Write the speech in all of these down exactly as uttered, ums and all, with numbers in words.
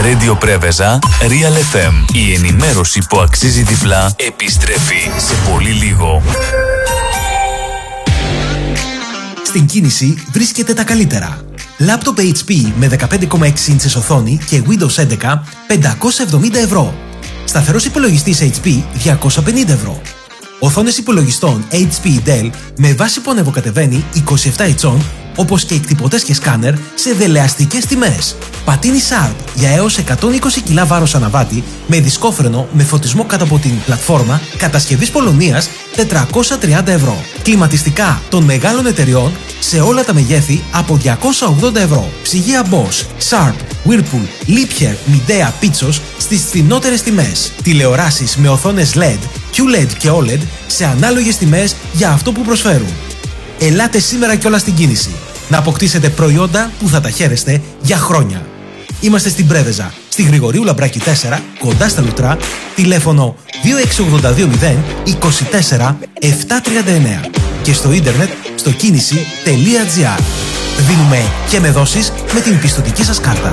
Radio Πρέβεζα, Real εφ εμ. Η ενημέρωση που αξίζει διπλά επιστρέφει σε πολύ λίγο. Στην κίνηση βρίσκεται τα καλύτερα. Λάπτοπ έιτς πι με δεκαπέντε κόμμα έξι ίντσες οθόνη και Windows έντεκα πεντακόσια εβδομήντα ευρώ. Σταθερός υπολογιστής έιτς πι διακόσια πενήντα ευρώ. Οθόνες υπολογιστών έιτς πι Dell με βάση που ανεβοκατεβαίνει είκοσι επτά ιντσών, όπως και εκτυπωτές και σκάνερ σε δελεαστικές τιμές. Πατίνι Sharp για έως εκατόν είκοσι κιλά βάρος αναβάτη με δισκόφρενο με φωτισμό κάτω από την πλατφόρμα, κατασκευής Πολωνίας τετρακόσια τριάντα ευρώ. Κλιματιστικά των μεγάλων εταιριών σε όλα τα μεγέθη από διακόσια ογδόντα ευρώ. Ψυγεία Bosch, Sharp, Whirlpool, Liebherr, Midea, Pitsos στις φθηνότερες τιμές. Τηλεοράσεις με οθόνες ελ ι ντι, κιου ελ ι ντι και ο ελ ι ντι σε ανάλογες τιμές για αυτό που προσφέρουν. Ελάτε σήμερα κιόλας στην κίνηση να αποκτήσετε προϊόντα που θα τα χαίρεστε για χρόνια. Είμαστε στην Πρέβεζα, στη Γρηγορίου Λαμπράκη τέσσερα, κοντά στα Λουτρά, τηλέφωνο δύο έξι ογδόντα δύο μηδέν είκοσι τέσσερα επτακόσια τριάντα εννέα και στο ίντερνετ στο κίνηση τελεία τζι άρ. Δίνουμε και με δόσεις με την πιστωτική σας κάρτα.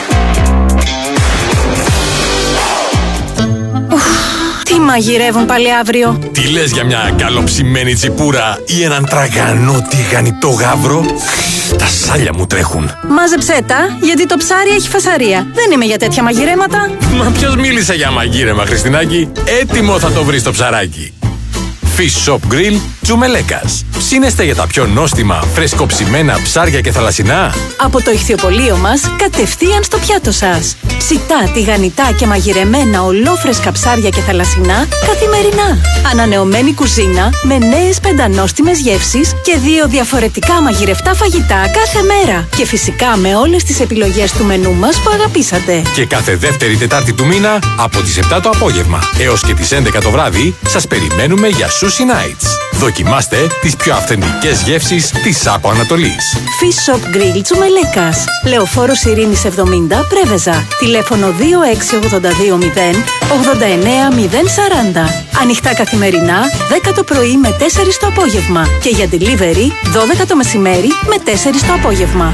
Τι μαγειρεύουν πάλι αύριο? Τι λες για μια καλοψημένη τσιπούρα ή έναν τραγανό τηγανιτό γάβρο? Τα σάλια μου τρέχουν. Μάζεψέ τα, γιατί το ψάρι έχει φασαρία. Δεν είμαι για τέτοια μαγειρέματα. Μα ποιος μίλησε για μαγείρεμα, Χριστινάκη? Έτοιμο θα το βρεις το ψαράκι. Fish Shop Grill Τσουμελέκας. Ψήνεστε για τα πιο νόστιμα, φρεσκοψημένα ψάρια και θαλασσινά? Από το ηχθιοπωλείο μας, κατευθείαν στο πιάτο σας. Ψητά, τηγανιτά και μαγειρεμένα ολόφρεσκα ψάρια και θαλασσινά καθημερινά. Ανανεωμένη κουζίνα με νέες πεντανόστιμες γεύσεις και δύο διαφορετικά μαγειρευτά φαγητά κάθε μέρα. Και φυσικά με όλες τις επιλογές του μενού μας που αγαπήσατε. Και κάθε δεύτερη Τετάρτη του μήνα από τις επτά το απόγευμα έως και τις έντεκα το βράδυ σας περιμένουμε για Sushi Nights. Δοκιμάστε τις πιο αυθεντικές γεύσεις της Άπο Ανατολής. Fish Shop Grill Τσουμελέκας. Λεωφόρος Ειρήνης εβδομήντα, Πρέβεζα. Τηλέφωνο δύο έξι ογδόντα δύο μηδέν ογδόντα εννέα μηδέν σαράντα. Ανοιχτά καθημερινά, δέκα το πρωί με τέσσερα το απόγευμα. Και για delivery, δώδεκα το μεσημέρι με τέσσερα το απόγευμα.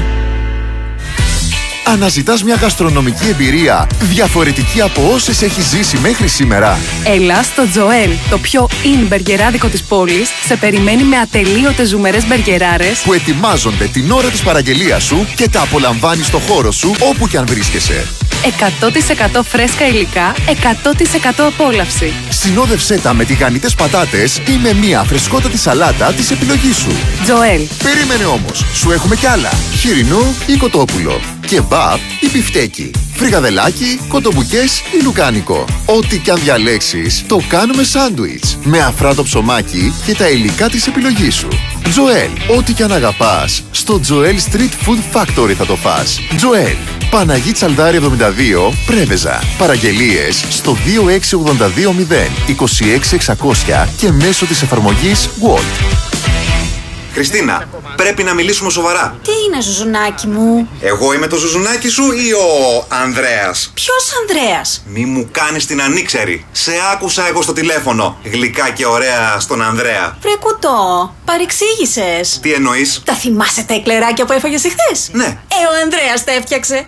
Αναζητάς μια γαστρονομική εμπειρία διαφορετική από όσες έχεις ζήσει μέχρι σήμερα? Έλα στο Τζοέλ, το πιο in μπεργκεράδικο της πόλης, σε περιμένει με ατελείωτες ζουμερές μπεργκεράρες που ετοιμάζονται την ώρα της παραγγελίας σου και τα απολαμβάνεις στο χώρο σου όπου κι αν βρίσκεσαι. εκατό τοις εκατό φρέσκα υλικά, εκατό τοις εκατό απόλαυση. Συνόδευσέ τα με τηγανιτές πατάτες ή με μια φρεσκότατη σαλάτα της επιλογής σου. Τζοέλ. Περίμενε όμως, σου έχουμε κι άλλα. Χοιρινό ή κοτόπουλο. Κεμπάπ ή μπιφτέκι. Φρικαδελάκι, κοτομπουκές ή λουκάνικο. Ό,τι κι αν διαλέξεις, το κάνουμε σάντουιτς. Με αφράτο ψωμάκι και τα υλικά της επιλογής σου. Τζοέλ. Ό,τι κι αν αγαπάς, στο Τζοέλ Street Food Factory θα το φας. Τζοέλ. Παναγί Τσαλδάρη εβδομήντα δύο, Πρέβεζα. Παραγγελίες στο δύο έξι ογδόντα δύο μηδέν είκοσι έξι εξακόσια και μέσω της εφαρμογής Walt. Χριστίνα, πρέπει να μιλήσουμε σοβαρά. Τι είναι, ζουζουνάκι μου? Εγώ είμαι το ζουζουνάκι σου ή ο Ανδρέας? Ποιος Ανδρέας? Μη μου κάνεις την ανήξερη. Σε άκουσα εγώ στο τηλέφωνο. Γλυκά και ωραία στον Ανδρέα. Βρε κουτό, παρεξήγησες. Τι εννοείς? Τα θυμάσαι τα εκλεράκια που έφαγες εχθές? Ναι. Ε, ο Ανδρέας τα έφτιαξε.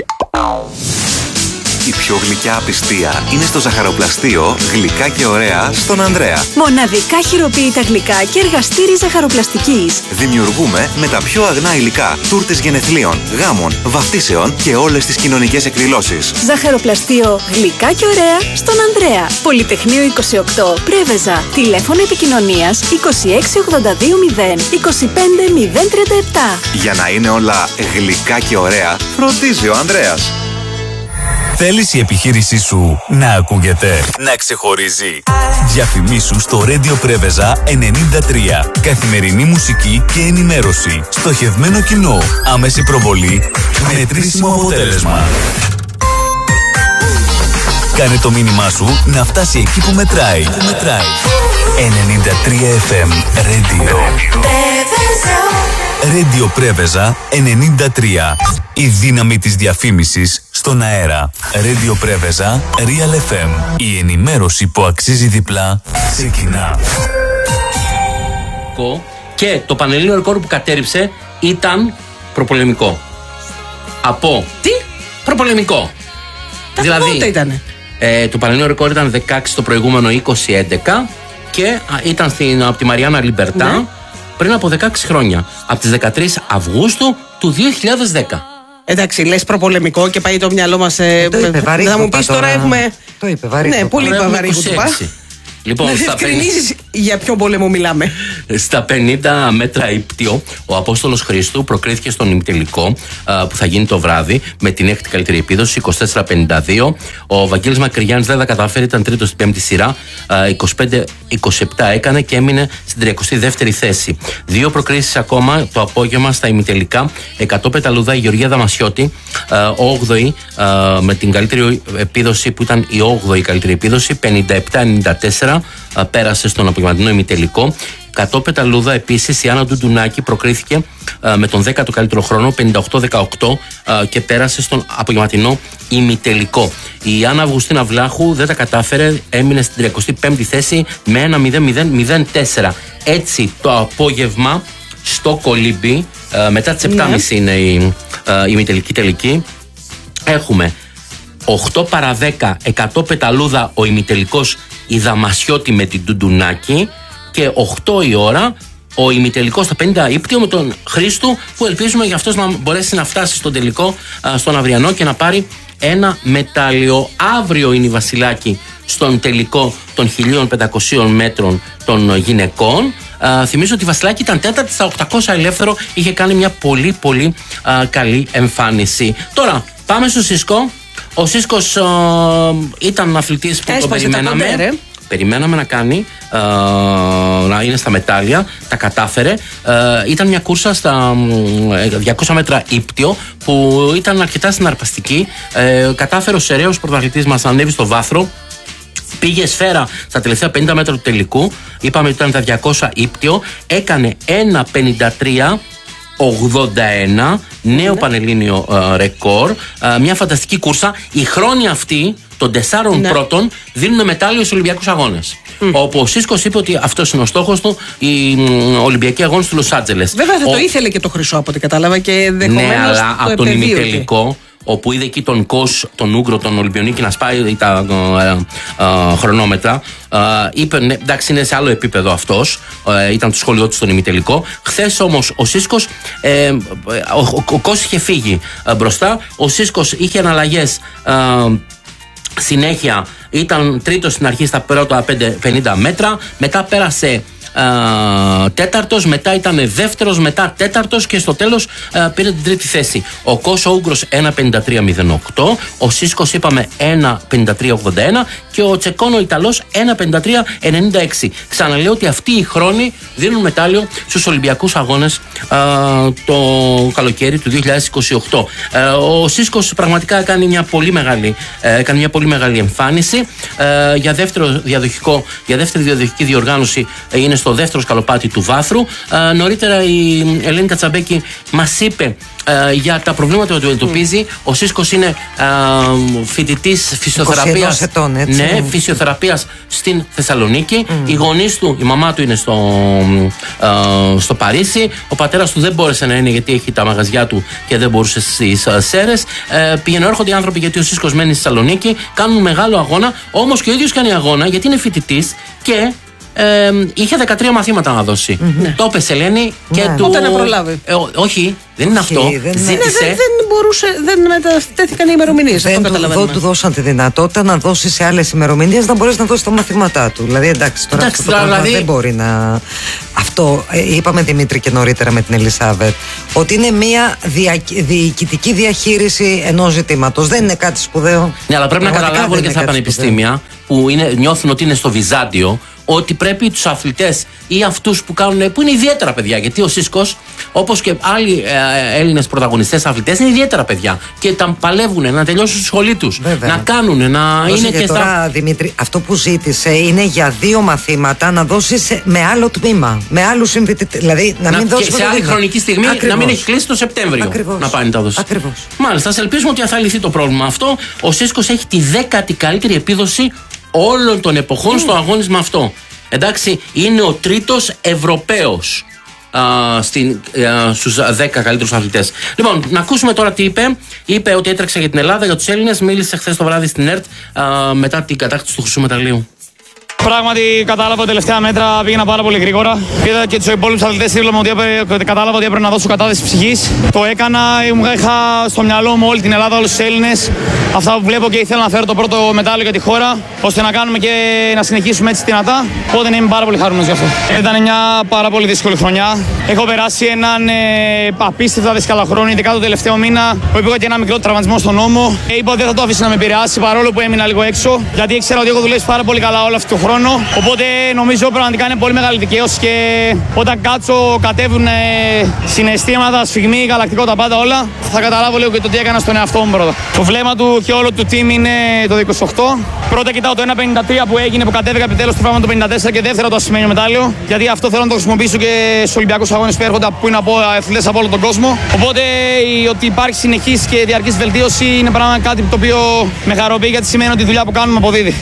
Η πιο γλυκιά απιστία είναι στο ζαχαροπλαστείο Γλυκά και ωραία στον Ανδρέα. Μοναδικά χειροποίητα γλυκά και εργαστήρι ζαχαροπλαστικής. Δημιουργούμε με τα πιο αγνά υλικά τούρτες γενεθλίων, γάμων, βαφτίσεων και όλες τις κοινωνικές εκδηλώσεις. Ζαχαροπλαστείο Γλυκά και ωραία στον Ανδρέα. Πολυτεχνείο είκοσι οκτώ, Πρέβεζα. Τηλέφωνο επικοινωνίας είκοσι έξι ογδόντα δύο μηδέν είκοσι πέντε μηδέν τριάντα επτά. Για να είναι όλα γλυκά και ωραία, φροντίζει ο Ανδρέας. Θέλεις η επιχείρησή σου να ακούγεται, να ξεχωρίζει? Διαφημίσου στο Radio Πρέβεζα ενενήντα τρία. Καθημερινή μουσική και ενημέρωση. Στοχευμένο κοινό. Άμεση προβολή. Μετρήσιμο αποτέλεσμα. Κάνε το μήνυμά σου να φτάσει εκεί που μετράει. Που μετράει. ενενήντα τρία εφ εμ Radio. Radio Πρέβεζα ενενήντα τρία. Η δύναμη της διαφήμισης στον αέρα. Radio Πρέβεζα, Real εφ εμ. Η ενημέρωση που αξίζει διπλά ξεκινά. Και το Πανελλήνιο ρεκόρ που κατέρριψε ήταν προπολεμικό. Από τι? Προπολεμικό. Δηλαδή, πότε ήτανε? Ε, το Πανελλήνιο ρεκόρ ήταν δεκαέξι, το προηγούμενο είκοσι έντεκα και α, ήταν στην, από τη Μαριάννα Λιμπερτά, ναι, πριν από δεκαέξι χρόνια. Από τις δεκατρείς Αυγούστου του δύο χιλιάδες δέκα. Εντάξει, λες προπολεμικό και πάει το μυαλό μας. Ε, θα μου πεις τώρα έχουμε. Το είπε βαρύκο. Ναι, πολύ βαρύκο του πα. Λοιπόν, να διευκρινίσεις για ποιο πόλεμο μιλάμε. Στα πενήντα μέτρα ύπτιο, ο Απόστολος Χρήστου προκρίθηκε στον ημιτελικό που θα γίνει το βράδυ με την έκτη καλύτερη επίδοση, είκοσι τέσσερα πενήντα δύο. Ο Βαγγέλης Μακρυγιάννης δεν τα καταφέρει, ήταν τρίτος στην πέμπτη σειρά, είκοσι πέντε είκοσι επτά έκανε και έμεινε στην τριακοστή δεύτερη θέση. Δύο προκρίσεις ακόμα το απόγευμα στα ημιτελικά. εκατό πεταλούδα η Γεωργία Δαμασιώτη, όγδοη με την καλύτερη επίδοση που ήταν η όγδοη καλύτερη επίδοση, πενήντα επτά ενενήντα τέσσερα. Πέρασε στον απογευματινό ημιτελικό. εκατό πεταλούδα επίσης η Άννα Ντουντουνάκη προκρίθηκε α, με τον δέκατο καλύτερο χρόνο, πενήντα οκτώ δεκαοκτώ, α, και πέρασε στον απογευματινό ημιτελικό. Η Άννα Αυγουστίνα Βλάχου δεν τα κατάφερε, έμεινε στην τριακοστή πέμπτη θέση με ένα μηδέν μηδέν μηδέν τέσσερα. Έτσι το απόγευμα στο Κολύμπι, α, μετά τις επτά και μισή είναι η α, ημιτελική τελική, έχουμε οκτώ παρά δέκα, εκατό πεταλούδα ο ημιτελικός η Δαμασιώτη με την Ντουντουνάκη και οκτώ η ώρα ο ημιτελικός στα πενήντα ύπτιο με τον Χρήστου, που ελπίζουμε για αυτός να μπορέσει να φτάσει στον τελικό, στον αυριανό, και να πάρει ένα μετάλλιο. Αύριο είναι η Βασιλάκη στον τελικό των χίλια πεντακόσιων μέτρων των γυναικών. Uh, θυμίζω ότι η Βασιλάκη ήταν τέταρτη στα οκτακόσια ελεύθερο, είχε κάνει μια πολύ πολύ uh, καλή εμφάνιση. Τώρα πάμε στο Σίσκο. Ο Σίσκος uh, ήταν αθλητής που τον περιμέναμε. Κοντέρ, περιμέναμε να κάνει, uh, να είναι στα μετάλλια, τα κατάφερε. Uh, ήταν μια κούρσα στα διακόσια μέτρα ύπτιο που ήταν αρκετά συναρπαστική. Uh, κατάφερε ο Σεραίος πρωταθλητής μας να ανέβει στο βάθρο. Πήγε σφαίρα στα τελευταία πενήντα μέτρα του τελικού. Είπαμε ότι ήταν τα διακόσια ύπτιο. Έκανε ένα πενήντα τρία ογδόντα ένα, νέο πανελλήνιο uh, ρεκόρ. Uh, μια φανταστική κούρσα. Οι χρόνοι αυτοί των τεσσάρων ναι. πρώτων δίνουν μετάλλιο στους Ολυμπιακούς Αγώνες. Mm. Όπου ο Σίσκος είπε ότι αυτός είναι ο στόχος του, οι mm, Ολυμπιακοί Αγώνες του Λος Άντζελες. Βέβαια θα ο... το ήθελε και το χρυσό από ό,τι κατάλαβα και δεχομένως. Ναι, αλλά το από τον ημιτελικό, όπου είδε εκεί τον Κος, τον Ούγκρο, τον Ολυμπιονίκη να σπάει τα ε, ε, χρονόμετρα, ε, είπε ναι, εντάξει, είναι σε άλλο επίπεδο αυτός, ε, ήταν το σχόλιο του στον ημιτελικό. Χθες όμως ο Σίσκος, ε, ο, ο, ο Κος είχε φύγει ε, μπροστά, ο Σίσκος είχε εναλλαγές. Ε, συνέχεια ήταν τρίτος στην αρχή στα πρώτα πενήντα μέτρα, μετά πέρασε Uh, τέταρτος, μετά ήταν δεύτερος, μετά τέταρτος και στο τέλος uh, πήρε την τρίτη θέση. Ο Κόσο Ούγκρος ένα πενήντα τρία μηδέν οκτώ, ο Σίσκος είπαμε ένα πενήντα τρία ογδόντα ένα και ο Τσεκόνο Ιταλός ένα πενήντα τρία ενενήντα έξι. Ξαναλέω ότι αυτοί οι χρόνοι δίνουν μετάλλιο στους Ολυμπιακούς Αγώνες uh, το καλοκαίρι του δύο χιλιάδες είκοσι οκτώ. Uh, ο Σίσκος πραγματικά κάνει μια πολύ μεγάλη, uh, κάνει μια πολύ μεγάλη εμφάνιση. Uh, για, δεύτερο διαδοχικό, για δεύτερη διαδοχική διοργάνωση uh, είναι στο δεύτερο σκαλοπάτι του βάθρου. Uh, νωρίτερα η Ελένη Κατσαμπέκη μας είπε uh, για τα προβλήματα που αντιμετωπίζει. Mm. Ο Σίσκος είναι uh, φοιτητής φυσιοθεραπείας, ετών, ναι, φυσιοθεραπείας στην Θεσσαλονίκη. Mm. Οι γονείς του, η μαμά του είναι στο, uh, στο Παρίσι. Ο πατέρας του δεν μπόρεσε να είναι γιατί έχει τα μαγαζιά του και δεν μπορούσε στις uh, Σέρες. Uh, Πηγαίνουν έρχονται οι άνθρωποι γιατί ο Σίσκος μένει στη Θεσσαλονίκη. Κάνουν μεγάλο αγώνα. Όμως και ο ίδιος κάνει αγώνα γιατί είναι φοιτητής και Ε, είχε δεκατρία μαθήματα να δώσει. Mm-hmm. Το έπεσε, Ελένη, και ναι. του. Όταν να προλάβει. Ε, ό, όχι, δεν είναι όχι, αυτό. Δεν, Ζήτησε. δεν, δεν μπορούσε, δεν μετατέθηκαν οι ημερομηνίες. Δεν του, του, του δώσαν τη δυνατότητα να δώσει σε άλλες ημερομηνίες να μπορέσει να δώσει τα μαθήματά του. Δηλαδή, εντάξει, τώρα εντάξει, αυτό το δηλαδή... δεν μπορεί να. Αυτό ε, είπαμε Δημήτρη και νωρίτερα με την Ελισάβετ, ότι είναι μια δια, διοικητική διαχείριση ενός ζητήματος. Δεν είναι κάτι σπουδαίο. Ναι, αλλά πρέπει να καταλάβουν και στα πανεπιστήμια που είναι, νιώθουν ότι είναι στο Βυζάντιο, ότι πρέπει τους αθλητές ή αυτούς που κάνουν, που είναι ιδιαίτερα παιδιά, γιατί ο Σίσκος, όπως και άλλοι ε, Έλληνες πρωταγωνιστές αθλητές, είναι ιδιαίτερα παιδιά και τα παλεύουν να τελειώσουν στη σχολή τους. Βέβαια. Να κάνουν, να δώσε είναι και, και τώρα, στα... Δημήτρη, αυτό που ζήτησε είναι για δύο μαθήματα να δώσει με άλλο τμήμα, με άλλους συμφοιτητές. Δηλαδή να μην δώσει. Και σε άλλη χρονική στιγμή. Ακριβώς. Να μην έχει κλείσει το Σεπτέμβριο. Ακριβώς. Να πάει να τα δώσει. Ακριβώς. Μάλιστα, σε ελπίζουμε ότι θα λυθεί το πρόβλημα αυτό. Ο Σίσκος έχει τη δέκατη καλύτερη επίδοση όλων των εποχών mm. στο αγώνισμα αυτό. Εντάξει, είναι ο τρίτος Ευρωπαίος στους δέκα καλύτερους αθλητές. Λοιπόν, να ακούσουμε τώρα τι είπε. Είπε ότι έτρεξε για την Ελλάδα, για τους Έλληνες. Μίλησε χθες το βράδυ στην ΕΡΤ μετά την κατάκτηση του χρυσού μεταλλίου. Πράγματι, κατάλαβα τελευταία μέτρα πήγαινα πάρα πολύ γρήγορα. Είδα και του υπόλοιπου αθλητές δίπλα μου ότι έπρεπε, κατάλαβα ότι έπρεπε να δώσω κατάθεση ψυχής. Το έκανα, είχα στο μυαλό μου όλη την Ελλάδα, όλους τους Έλληνες. Αυτά που βλέπω και ήθελα να φέρω το πρώτο μετάλλιο για τη χώρα, ώστε να κάνουμε και να συνεχίσουμε έτσι δυνατά. Οπότε είμαι πάρα πολύ χαρούμενος γι' αυτό. Ήταν μια πάρα πολύ δύσκολη χρονιά. Έχω περάσει έναν ε, απίστευτα δύσκολο χρόνο, ειδικά το τελευταίο μήνα, που πήγα και ένα μικρό τραυματισμό στον ώμο. Ε, είπα ότι δεν θα το αφήσω να με επηρεάσει παρόλο που έμεινα λίγο έξω, γιατί ήξερα ότι έχω δουλέψει πάρα πολύ καλά όλο αυτό το χρόνο. Οπότε νομίζω πραγματικά είναι πολύ μεγάλη δικαίωση και όταν κάτσω, κατέβουν ε, συναισθήματα, σφιγμοί, γαλακτικό, τα πάντα όλα, θα καταλάβω λίγο και το τι έκανα στον εαυτό μου πρώτα. Το βλέμμα του και όλο του team είναι το είκοσι οκτώ. Πρώτα κοιτάω το ένα πενήντα τρία που έγινε, που κατέβηκα επιτέλους στο πράγμα το πενήντα τέσσερα και δεύτερα το ασημένιο μετάλλιο. Γιατί αυτό θέλω να το χρησιμοποιήσω και στους Ολυμπιακούς Αγώνες που έρχονται, που είναι από αθλητές από όλο τον κόσμο. Οπότε ότι υπάρχει συνεχής και διαρκής βελτίωση είναι πράγμα κάτι το οποίο με χαροποιεί, γιατί σημαίνει ότι η δουλειά που κάνουμε αποδίδει.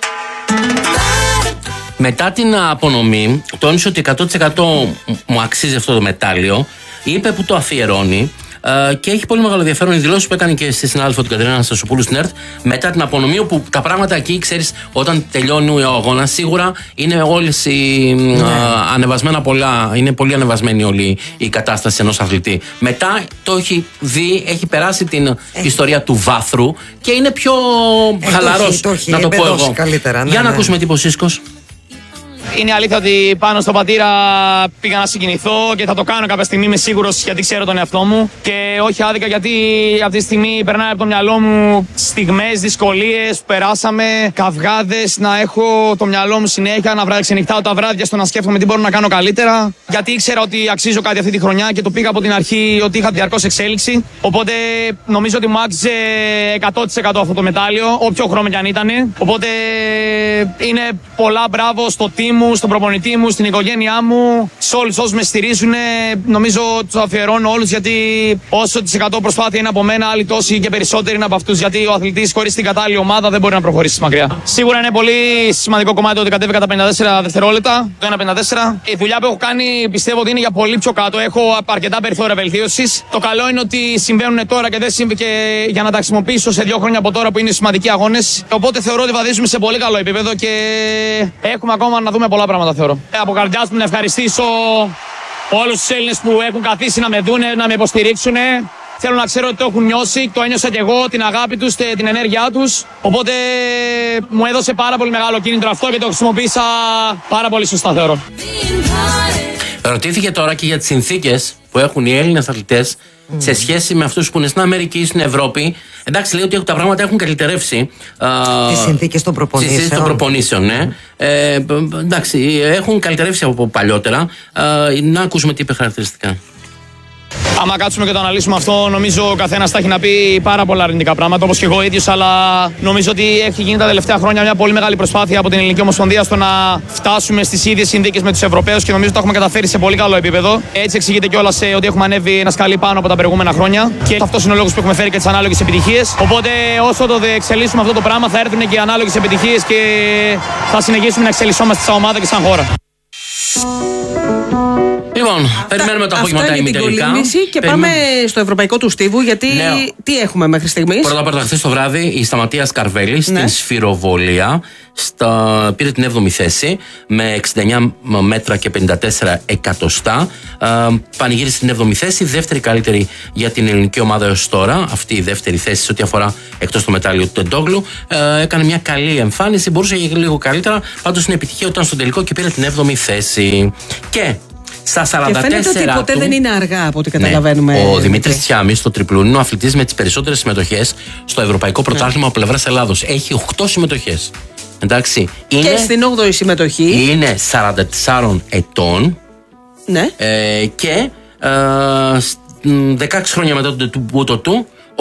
Μετά την απονομή, τόνισε ότι εκατό τοις εκατό μου αξίζει αυτό το μετάλλιο. Είπε που το αφιερώνει ε, και έχει πολύ μεγάλο ενδιαφέρον οι δηλώσεις που έκανε και στη συνάδελφο την Κατερίνα Αναστασοπούλου στην ΕΡΤ μετά την απονομή, όπου τα πράγματα εκεί, ξέρεις, όταν τελειώνει ο αγώνας, σίγουρα είναι όλες οι ναι. ε, ανεβασμένα πολλά, είναι πολύ ανεβασμένη όλη η κατάσταση ενός αθλητή. Μετά το έχει δει, έχει περάσει την έχει. ιστορία του βάθρου και είναι πιο ε, χαλαρός, το έχει, το έχει, να το πω εγώ. Καλύτερα, ναι, Για να ναι. ακούσουμε τι είπε ο Σίσκος. Είναι αλήθεια ότι πάνω στο πατήρα πήγα να συγκινηθώ και θα το κάνω κάποια στιγμή, είμαι σίγουρος, γιατί ξέρω τον εαυτό μου. Και όχι άδικα, γιατί αυτή τη στιγμή περνάει από το μυαλό μου στιγμές, δυσκολίες που περάσαμε, καυγάδες, να έχω το μυαλό μου συνέχεια, να ξενυχτάω τα βράδια στο να σκέφτομαι τι μπορώ να κάνω καλύτερα. Γιατί ήξερα ότι αξίζω κάτι αυτή τη χρονιά και το πήγα από την αρχή ότι είχα διαρκώς εξέλιξη. Οπότε νομίζω ότι μου άξιζε εκατό τοις εκατό αυτό το μετάλλιο, όποιο χρόνο κι αν ήταν. Οπότε είναι πολλά μπράβο στο team μου, στον προπονητή μου, στην οικογένειά μου, σε όλους όσους με στηρίζουν. Νομίζω τους αφιερώνω όλους, γιατί όσο τις εκατό προσπάθεια είναι από μένα, άλλοι τόσοι και περισσότεροι είναι από αυτούς. Γιατί ο αθλητής χωρίς την κατάλληλη ομάδα δεν μπορεί να προχωρήσει μακριά. Σίγουρα είναι πολύ σημαντικό κομμάτι ότι κατέβηκα τα πενήντα τέσσερα δευτερόλεπτα, το ένα πενήντα τέσσερα. Η δουλειά που έχω κάνει πιστεύω ότι είναι για πολύ πιο κάτω. Έχω αρκετά περιθώρια βελτίωσης. Το καλό είναι ότι συμβαίνουν τώρα και δεν συμβεί και για να τα χρησιμοποιήσω σε δύο χρόνια από τώρα που είναι σημαντικοί αγώνες. Οπότε θεωρώ ότι βαδίζουμε σε πολύ καλό επίπεδο και έχουμε ακόμα να δούμε πολλά πράγματα, θεωρώ. Ε, από καρδιάς μου να ευχαριστήσω όλους τους Έλληνες που έχουν καθίσει να με δούνε, να με υποστηρίξουν. Θέλω να ξέρω ότι το έχουν νιώσει, το ένιωσα κι εγώ, την αγάπη τους, την ενέργειά τους. Οπότε μου έδωσε πάρα πολύ μεγάλο κίνητρο αυτό και το χρησιμοποίησα πάρα πολύ σωστά, θεωρώ. Ρωτήθηκε τώρα και για τις συνθήκες που έχουν οι Έλληνες αθλητές mm. σε σχέση με αυτούς που είναι στην Αμερική ή στην Ευρώπη. Εντάξει, λέει ότι τα πράγματα έχουν καλυτερεύσει. Τις συνθήκες των προπονήσεων. Τις συνθήκες των προπονήσεων, ναι. Mm. Ε, εντάξει, έχουν καλυτερεύσει από παλιότερα. Ε, να ακούσουμε τι είπε χαρακτηριστικά. Άμα κάτσουμε και το αναλύσουμε αυτό, νομίζω ο καθένας θα έχει να πει πάρα πολλά αρνητικά πράγματα, όπως και εγώ ίδιος. Αλλά νομίζω ότι έχει γίνει τα τελευταία χρόνια μια πολύ μεγάλη προσπάθεια από την Ελληνική Ομοσπονδία στο να φτάσουμε στις ίδιες συνθήκες με τους Ευρωπαίους και νομίζω ότι το έχουμε καταφέρει σε πολύ καλό επίπεδο. Έτσι εξηγείται κιόλας ότι έχουμε ανέβει ένα σκαλί πάνω από τα προηγούμενα χρόνια και αυτός είναι ο λόγος που έχουμε φέρει και τις ανάλογες επιτυχίες. Οπότε όσο το εξελίσσουμε αυτό το πράγμα, θα έρθουν και οι ανάλογες επιτυχίες και θα συνεχίσουμε να εξελισσόμαστε σαν ομάδα και σαν χώρα. Λοιπόν, περιμένουμε το απόγευμα τα ημιτελικά. Και πάμε στο ευρωπαϊκό του στίβου, γιατί ναι. τι έχουμε μέχρι στιγμής. Πρώτα απ' όλα, χθες το βράδυ η Σταματία Σκαρβέλη ναι. στην σφυροβολία στα... πήρε την έβδομη θέση με εξήντα εννιά μέτρα και πενήντα τέσσερα εκατοστά. Ε, πανηγύρισε στην έβδομη θέση, δεύτερη καλύτερη για την ελληνική ομάδα έως τώρα. Αυτή η δεύτερη θέση σε ό,τι αφορά εκτός το μετάλλιο του Τεντόγλου. Ε, έκανε μια καλή εμφάνιση, μπορούσε και λίγο καλύτερα. Πάντως είναι επιτυχία όταν στο τελικό και πήρε την έβδομη θέση. Και στα σαράντα τέσσερα και φαίνεται ότι ποτέ του, δεν είναι αργά από ό,τι καταλαβαίνουμε. Ναι, ο Δημήτρης Τσιάμης στο τριπλούν είναι ο αθλητής με τις περισσότερες συμμετοχές στο Ευρωπαϊκό Πρωτάθλημα ναι. από πλευράς Ελλάδος. Έχει οκτώ συμμετοχές. Εντάξει. Είναι, και στην όγδοη συμμετοχή. Είναι σαράντα τέσσερα ετών. Ναι. Ε, και ε, δεκαέξι χρόνια μετά τον τούτο του,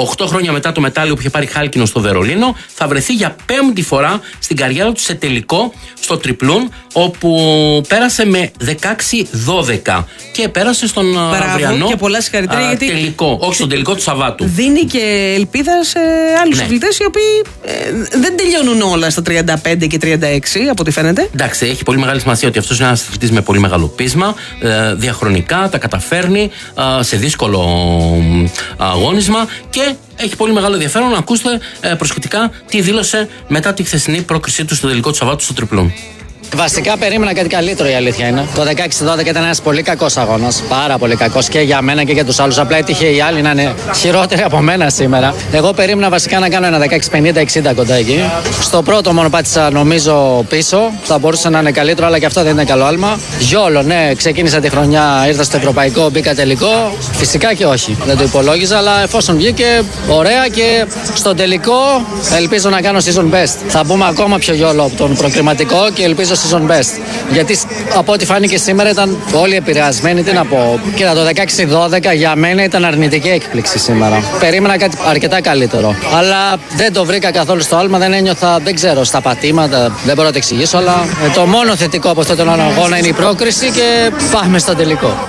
οκτώ χρόνια μετά το μετάλλιο που είχε πάρει χάλκινο στο Βερολίνο, θα βρεθεί για πέμπτη φορά στην καριέρα του σε τελικό στο τριπλούν, όπου πέρασε με δεκαέξι δώδεκα και πέρασε στον αυριανό και πολλά συγχαρητήρια, γιατί τελικό. Όχι, στον τελικό του Σαββάτου. Δίνει και ελπίδα σε άλλους ναι. αθλητές οι οποίοι ε, δεν τελειώνουν όλα στα τριάντα πέντε και τριάντα έξι, από ό,τι φαίνεται. Εντάξει, έχει πολύ μεγάλη σημασία ότι αυτός είναι ένας αθλητής με πολύ μεγάλο πείσμα, ε, διαχρονικά τα καταφέρνει ε, σε δύσκολο ε, αγώνισμα και έχει πολύ μεγάλο ενδιαφέρον να ακούσετε ε, προσεκτικά τι δήλωσε μετά τη χθεσινή πρόκρισή του στο τελικό του Σαββάτου στο τριπλούν. Βασικά περίμενα κάτι καλύτερο, η αλήθεια είναι. Το δεκαέξι δώδεκα ήταν ένας πολύ κακός αγώνας. Πάρα πολύ κακός και για μένα και για τους άλλους. Απλά έτυχε οι άλλοι να είναι χειρότεροι από μένα σήμερα. Εγώ περίμενα βασικά να κάνω ένα δεκαέξι πενήντα εξήντα κοντά εκεί. Στο πρώτο μόνο πάτησα νομίζω πίσω. Θα μπορούσε να είναι καλύτερο, αλλά και αυτό δεν είναι καλό άλμα. Γιόλο, ναι, ξεκίνησα τη χρονιά, ήρθα στο ευρωπαϊκό, μπήκα τελικό. Φυσικά και όχι. Δεν το υπολόγιζα, αλλά εφόσον βγήκε ωραία και στο τελικό ελπίζω να κάνω season best. Θα μπούμε ακόμα πιο γιόλο από τον προκριματικό και ελπίζω season best. Γιατί από ό,τι φάνηκε σήμερα ήταν όλοι επηρεασμένοι. Τι να πω. Κοίτα, το δεκαέξι δώδεκα για μένα ήταν αρνητική έκπληξη σήμερα. Περίμενα κάτι αρκετά καλύτερο. Αλλά δεν το βρήκα καθόλου στο άλμα. Δεν ένιωθα, δεν ξέρω, στα πατήματα. Δεν μπορώ να το εξηγήσω. Αλλά ε, το μόνο θετικό από αυτόν τον αγώνα είναι η πρόκριση και πάμε στο τελικό.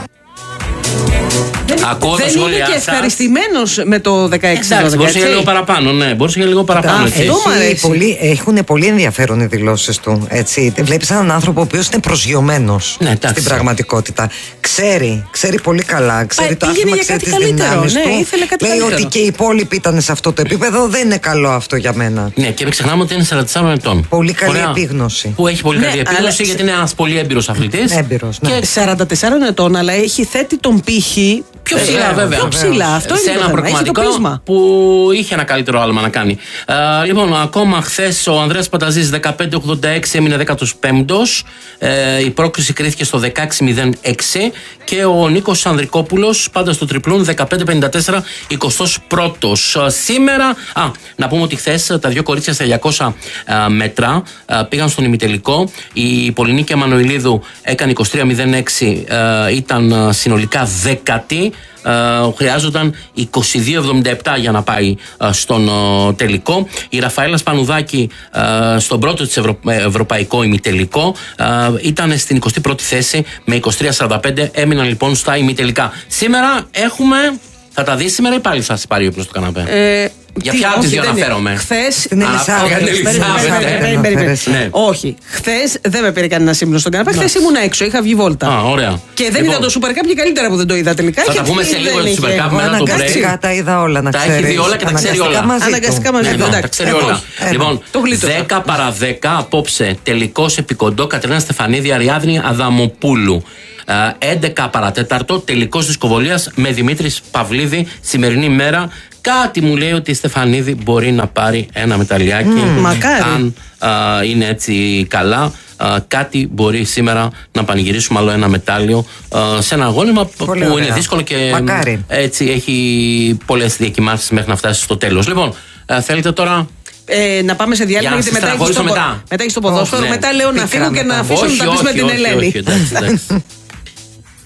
Ακούω δεν είναι και ευχαριστημένος με το δεκαέξι δώδεκα. Εντάξει, μπορούσε για λίγο παραπάνω, ναι, μπορούσε για λίγο παραπάνω. Έχουν πολύ ενδιαφέρον οι δηλώσεις του. Έτσι. Βλέπεις έναν άνθρωπο ο οποίος είναι προσγειωμένος ναι, στην πραγματικότητα. Ξέρει, ξέρει πολύ καλά, ξέρει Α, το άθλημα, ξέρει τις δυνάμεις ναι, του. ήθελε κάτι Λέει καλύτερο. ότι και οι υπόλοιποι ήταν σε αυτό το επίπεδο, δεν είναι καλό αυτό για μένα. Ναι, και μην ξεχνάμε ότι είναι σαράντα τεσσάρων ετών. Πολύ καλή Ωραία. επίγνωση. Που έχει πολύ Ναι, καλή επίγνωση, αλλά... γιατί είναι ένας πολύ έμπειρος αθλητής. Έμπειρος, ναι. Και σαράντα τεσσάρων ετών, αλλά έχει θέτει τον πύχη πιο ψηλά, ε, βέβαια. Πιο ψηλά, αυτό σε είναι ένα το θέμα. Έχει το πείσμα. Που είχε ένα καλύτερο άλμα να κάνει. Ε, λοιπόν, ακόμα χθες ο Ανδρέας Πανταζής δεκαπέντε ογδόντα έξι έμεινε δέκατος πέμπτος. Ε, η πρόκριση κρίθηκε στο δεκαέξι μηδέν έξι και ο Νίκος Ανδρικόπουλος πάντα στο τριπλούν δεκαπέντε πενήντα τέσσερα εικοστός πρώτος. Ε, σήμερα, α, να πούμε ότι χθες τα δύο κορίτσια στα διακόσια ε, μέτρα ε, πήγαν στον ημιτελικό. Η Πολυνίκη Αμανουηλίδου έκανε είκοσι τρία μηδέν έξι, ε, ήταν ε, συνολικά δέκατη. Uh, χρειάζονταν είκοσι δύο εβδομήντα επτά για να πάει uh, στον uh, τελικό. Η Ραφαέλα Σπανουδάκη uh, στον πρώτο της Ευρω... ευρωπαϊκό ημιτελικό uh, ήταν στην εικοστή πρώτη θέση με είκοσι τρία σαράντα πέντε. Έμειναν λοιπόν στα ημιτελικά. Σήμερα έχουμε. Θα τα δει σήμερα ή πάλι θα σε πάρει όποιος το καναπέ? Ε, Για ποια από τις δύο αναφέρομαι? Χθες. Την Ελισάβετ. Όχι. Χθες δεν με πήρε κανένα ύπνο στον καναπέ. Χθες ήμουν έξω, είχα βγει βόλτα. Α, ωραία. Και δεν είδα το Super Cup και καλύτερα που δεν το είδα τελικά. Θα τα πούμε σε λίγο για το Super Cup μετά το break. Αναγκαστικά τα είδα όλα, να ξέρεις. Τα έχει δει όλα και τα ξέρει όλα. Αναγκαστικά μαζί του. Τα ξέρει όλα. Λοιπόν, δέκα παρά δέκα απόψε τελικός επικοντό Κατερίνα Στεφανίδη Αριάδνη Αδαμοπούλου. έντεκα παρατέταρτο τελικός της Κοβολίας με Δημήτρη Παυλίδη σημερινή μέρα. Κάτι μου λέει ότι η Στεφανίδη μπορεί να πάρει ένα μεταλλιάκι. Mm, μακάρι. Αν α, είναι έτσι καλά, α, κάτι μπορεί σήμερα να πανηγυρίσουμε άλλο ένα μετάλλιο α, σε ένα αγώνισμα πολύ που ωραία. είναι δύσκολο και μακάρι. Έτσι έχει πολλές διακυμάνσεις μέχρι να φτάσει στο τέλος. Λοιπόν, α, θέλετε τώρα. Ε, να πάμε σε διάλειμμα, γιατί μετά έχει το, μετά. Μετά έχεις το ποδόσφαιρο. Oh, ναι. Μετά λέω να φύγω και να αφήσω να τα πεις με την Ελένη. Όχι, όχι, εντάξει, εντάξει.